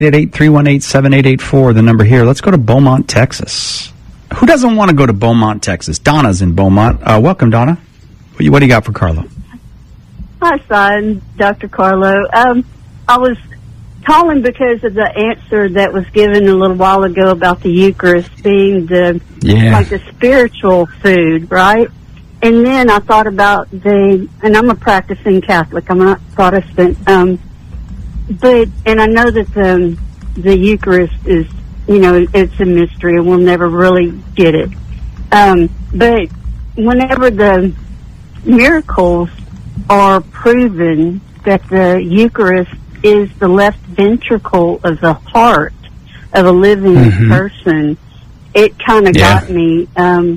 888-318-7884, the number here. Let's go to Beaumont, Texas. Who doesn't want to go to Beaumont, Texas? Donna's in Beaumont. Welcome, Donna. What do you got for Carlo? Hi, son, Dr. Carlo. I was calling because of the answer that was given a little while ago about the Eucharist being like the spiritual food, right? And then I thought about and I'm a practicing Catholic, I'm not Protestant, and I know that the Eucharist is, it's a mystery and we'll never really get it. But whenever the miracles are proven that the Eucharist is the left ventricle of the heart of a living person, it kind of got me, and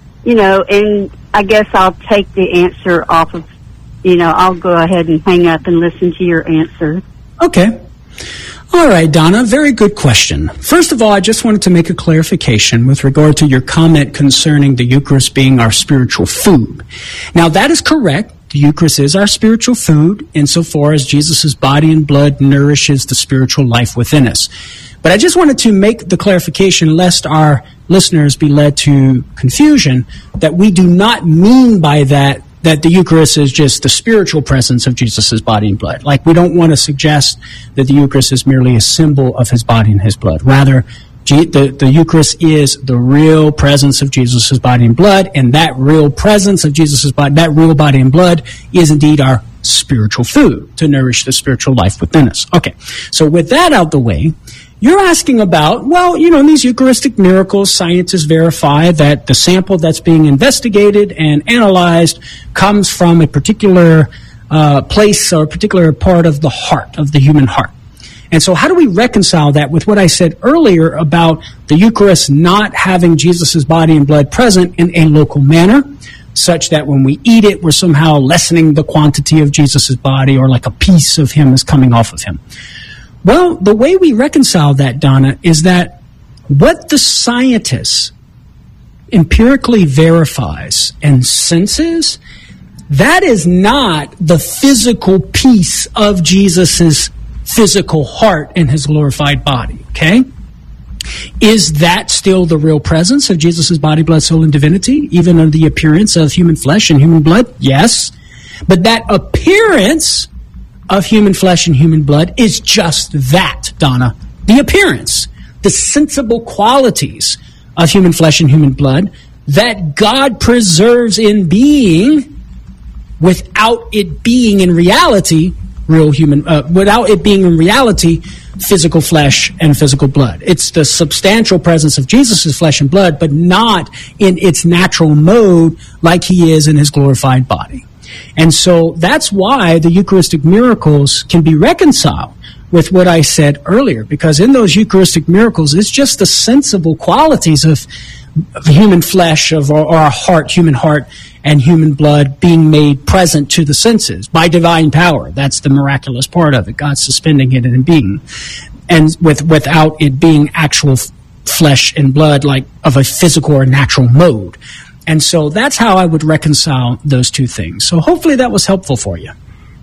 I guess I'll take the answer off of, I'll go ahead and hang up and listen to your answer. Okay. All right, Donna, very good question. First of all, I just wanted to make a clarification with regard to your comment concerning the Eucharist being our spiritual food. Now, that is correct. The Eucharist is our spiritual food insofar as Jesus' body and blood nourishes the spiritual life within us. But I just wanted to make the clarification lest our listeners be led to confusion that we do not mean by that the Eucharist is just the spiritual presence of Jesus' body and blood. Like, we don't want to suggest that the Eucharist is merely a symbol of his body and his blood. Rather, the Eucharist is the real presence of Jesus' body and blood, and that real presence of Jesus' body, that real body and blood, is indeed our spiritual food to nourish the spiritual life within us. Okay, so with that out the way, you're asking about, in these Eucharistic miracles, scientists verify that the sample that's being investigated and analyzed comes from a particular place or a particular part of the heart, of the human heart. And so how do we reconcile that with what I said earlier about the Eucharist not having Jesus' body and blood present in a local manner, such that when we eat it, we're somehow lessening the quantity of Jesus' body, or like a piece of him is coming off of him? Well, the way we reconcile that, Donna, is that what the scientist empirically verifies and senses, that is not the physical piece of Jesus' physical heart and his glorified body, okay? Is that still the real presence of Jesus' body, blood, soul, and divinity, even under the appearance of human flesh and human blood? Yes. But that appearance of human flesh and human blood is just that, Donna. The appearance, the sensible qualities of human flesh and human blood that God preserves in being without it being in reality physical flesh and physical blood. It's the substantial presence of Jesus' flesh and blood, but not in its natural mode like he is in his glorified body. And so that's why the Eucharistic miracles can be reconciled with what I said earlier, because in those Eucharistic miracles, it's just the sensible qualities of human flesh, of our heart, human heart, and human blood being made present to the senses by divine power. That's the miraculous part of it, God suspending it in being, and without it being actual flesh and blood, like of a physical or natural mode. And so that's how I would reconcile those two things. So hopefully that was helpful for you.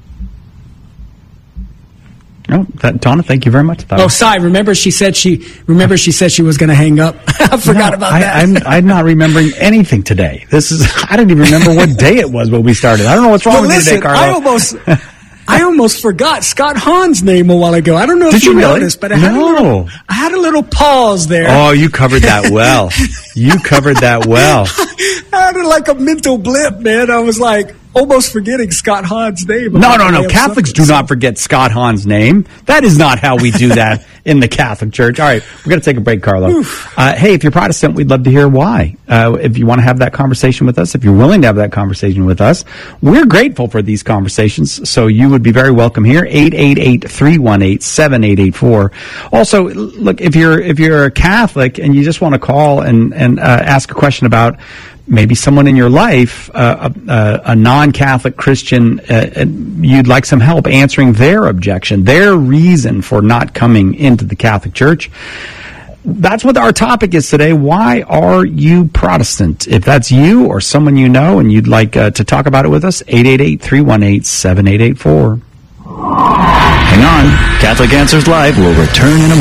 Oh, Donna, thank you very much. Remember she said she was going to hang up. I forgot about that. I'm not remembering anything today. I don't even remember what day it was when we started. I don't know what's wrong with you today, Carlo. I almost forgot Scott Hahn's name a while ago. I don't know if you really noticed, but I had a little pause there. Oh, you covered that well. I had like a mental blip, man. I was like almost forgetting Scott Hahn's name. No. Catholics do not forget Scott Hahn's name. That is not how we do that in the Catholic Church. All right, we're going to take a break, Carlo. Hey, if you're Protestant, we'd love to hear why. If you want to have that conversation with us, if you're willing to have that conversation with us, we're grateful for these conversations, so you would be very welcome here. 888-318-7884. Also, look, if you're a Catholic and you just want to call and ask a question about maybe someone in your life, a non-Catholic Christian, you'd like some help answering their objection, their reason for not coming into the Catholic Church. That's what our topic is today. Why are you Protestant? If that's you or someone you know and you'd like to talk about it with us, 888-318-7884. Hang on. Catholic Answers Live will return in a moment.